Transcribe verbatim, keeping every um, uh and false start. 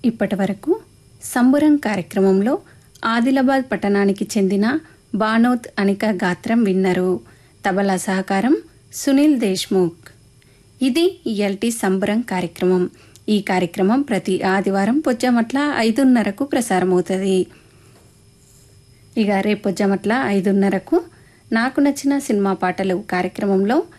ఇప్పటి వరకు సంబురం కార్యక్రమంలో ఆదిలాబాద్ పట్టణానికి చెందిన బానోత్ అనిక గాత్రం విన్నరు. తబలా సహకారం సునీల్ దేశ్ముఖ్. ఇది ఇయాల్టి సంబరం కార్యక్రమం. ఈ కార్యక్రమం ప్రతి ఆదివారం పొజ్జమట్ల ఐదున్నరకు ప్రసారమవుతుంది. ఇక రేపు పొజ్జమట్ల ఐదున్నరకు నాకు నచ్చిన సినిమా పాటలు కార్యక్రమంలో